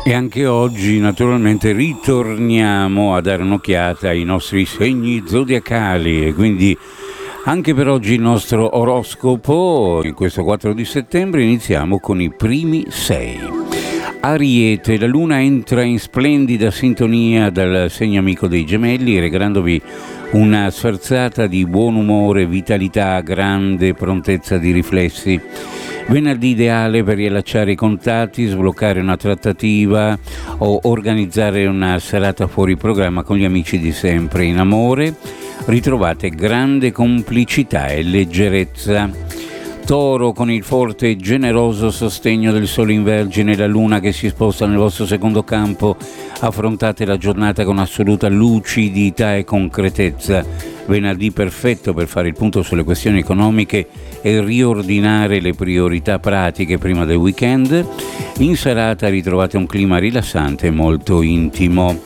E anche oggi naturalmente ritorniamo a dare un'occhiata ai nostri segni zodiacali e quindi anche per oggi il nostro oroscopo. In questo 4 di settembre iniziamo con i primi 6. Ariete, la luna entra in splendida sintonia dal segno amico dei Gemelli, regalandovi una sferzata di buon umore, vitalità, grande prontezza di riflessi. Venerdì ideale per riallacciare i contatti, sbloccare una trattativa o organizzare una serata fuori programma con gli amici di sempre. In amore ritrovate grande complicità e leggerezza. Toro, con il forte e generoso sostegno del Sole in Vergine e la Luna che si sposta nel vostro secondo campo, affrontate la giornata con assoluta lucidità e concretezza. Venerdì perfetto per fare il punto sulle questioni economiche e riordinare le priorità pratiche prima del weekend. In serata ritrovate un clima rilassante e molto intimo.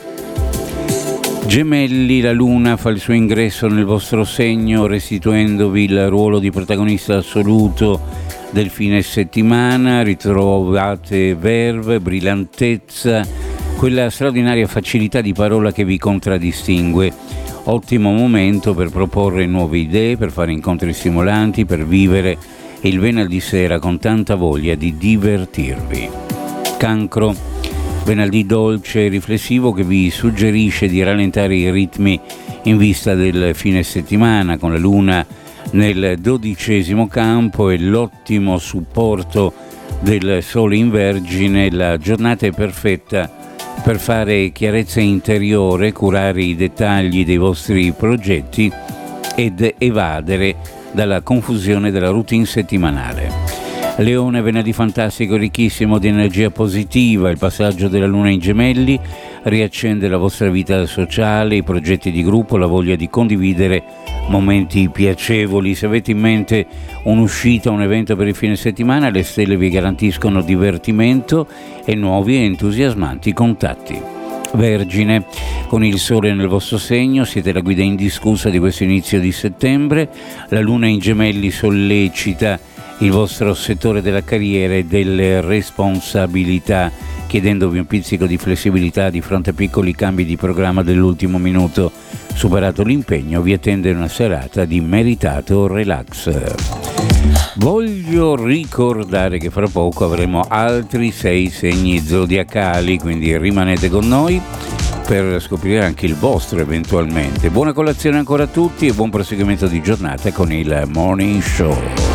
Gemelli, la luna fa il suo ingresso nel vostro segno, restituendovi il ruolo di protagonista assoluto del fine settimana. Ritrovate verve, brillantezza, quella straordinaria facilità di parola che vi contraddistingue. Ottimo momento per proporre nuove idee, per fare incontri stimolanti, per vivere il venerdì sera con tanta voglia di divertirvi. Cancro, venerdì dolce e riflessivo che vi suggerisce di rallentare i ritmi in vista del fine settimana, con la luna nel 12° campo e l'ottimo supporto del Sole in Vergine. La giornata è perfetta per fare chiarezza interiore, curare i dettagli dei vostri progetti ed evadere dalla confusione della routine settimanale. Leone, venerdì fantastico, ricchissimo di energia positiva. Il passaggio della luna in Gemelli riaccende la vostra vita sociale, i progetti di gruppo, la voglia di condividere momenti piacevoli. Se avete in mente un'uscita, un evento per il fine settimana, le stelle vi garantiscono divertimento e nuovi e entusiasmanti contatti. Vergine, con il Sole nel vostro segno, siete la guida indiscussa di questo inizio di settembre. La luna in Gemelli sollecita il vostro settore della carriera e delle responsabilità, chiedendovi un pizzico di flessibilità di fronte a piccoli cambi di programma dell'ultimo minuto. Superato l'impegno, vi attende una serata di meritato relax. Voglio ricordare che fra poco avremo altri 6 segni zodiacali, quindi rimanete con noi per scoprire anche il vostro eventualmente. Buona colazione ancora a tutti e buon proseguimento di giornata con il Morning Show.